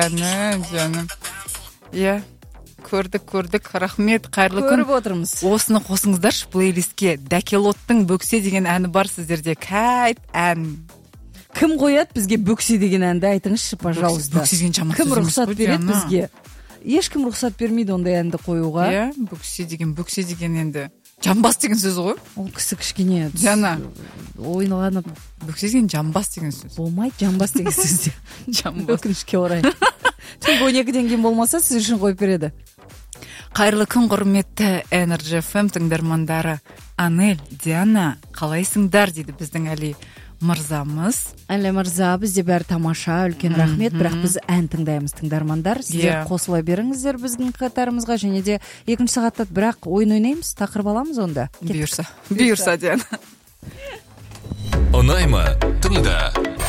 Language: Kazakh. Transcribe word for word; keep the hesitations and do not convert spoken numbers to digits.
жаным жаным. Иә, көрдік көрдік, рахмет, қайырлы күн. Көріп отырмыз. Осыны қосыңыздаршы плейлистке. Дакелоттың бөксе деген әні бар сіздерде. Кайт ән. Кім қояды бізге бөксе деген әнді, айтыңызшы, пожалуйста. Бөксе деген жаман Кім сөз емес рұқсат қой, береді Диана. бізге? Ешкім рұқсат бермейді ондай әнді қоюға. Иә, бөксе деген, бөксе деген енді жамбас деген сөз ғой. Ол кісі кішкене Диана. ойланып, Бөксе деген жамбас деген сөз. болмайды, жамбас деген сөзде. Жамбас. Өкінішке орай. Çünkü он екіден кейін болмаса сіз үшін қойып береді. Қайырлы күн, құрметті Energy эф эм тыңдармандары. Анель, Диана, қалайсыңдар дейді біздің Әли мырзамыз. Әлі мырза, бізде бәрі тамаша, үлкен рахмет, бірақ біз ән тыңдаймыз, тыңдармандар. Сіздер Иә. қосыла беріңіздер біздің қатарымызға, және де екінші сағатта бірақ ойын ойнаймыз, тақырып аламыз онда. Бұйырса, бұйырса, Диана. Ұнай ма? Тыңда.